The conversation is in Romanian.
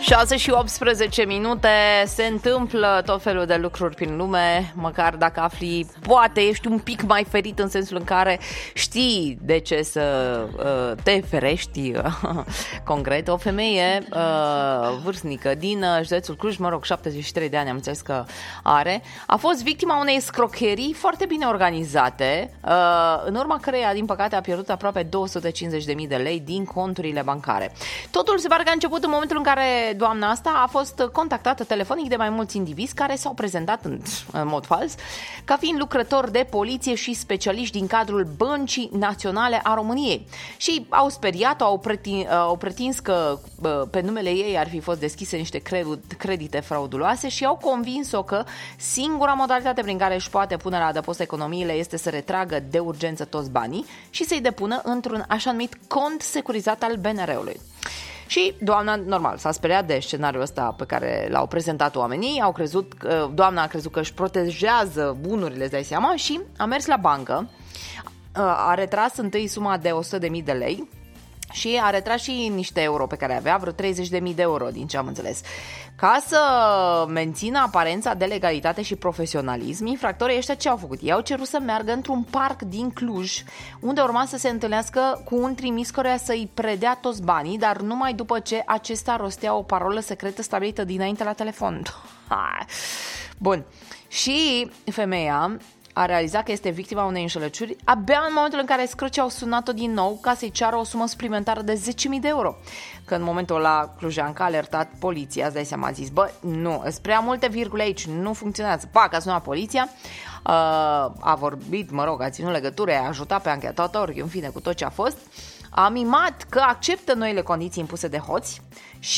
6 și 18 minute, se întâmplă tot felul de lucruri prin lume, măcar dacă afli, poate ești un pic mai ferit în sensul în care știi de ce să te ferești concret. O femeie vârstnică din județul Cluj, 73 de ani am înțeles că are, a fost victima unei scrocherii foarte bine organizate, în urma căreia, din păcate, a pierdut aproape 250.000 de lei din conturile bancare. Totul se pare că a început în momentul în care doamna asta a fost contactată telefonic de mai mulți indivizi care s-au prezentat în mod fals ca fiind lucrători de poliție și specialiști din cadrul Băncii Naționale a României și au speriat-o, au pretins că pe numele ei ar fi fost deschise niște credite frauduloase și au convins-o că singura modalitate prin care își poate pune la adăpost economiile este să retragă de urgență toți banii și să-i depună într-un așa numit cont securizat al BNR-ului. Și doamna, normal, s-a speriat de scenariul ăsta pe care l-au prezentat oamenii, doamna a crezut că își protejează bunurile, îți dai seama, și a mers la bancă, a retras întâi suma de 100.000 de lei și a retras și niște euro pe care avea, vreo 30.000 de euro, din ce am înțeles. Ca să mențină aparența de legalitate și profesionalism, infractorii ăștia ce au făcut? Ei au cerut să meargă într-un parc din Cluj, unde urma să se întâlnească cu un trimis căruia să-i predea toți banii, dar numai după ce acesta rostea o parolă secretă stabilită dinainte la telefon. Bun. Și femeia a realizat că este victima unei înșelăciuni abia în momentul în care scrăcii au sunat-o din nou ca să-i ceară o sumă suplimentară de 10.000 de euro. Că în momentul ăla Clujanca a alertat poliția, îți dai seama, a zis, nu, sunt prea multe virgule aici, nu funcționează. Pac, a sunat poliția, a vorbit, a ținut legătură, a ajutat pe anchetatori, în fine, cu tot ce a fost, a mimat că acceptă noile condiții impuse de hoți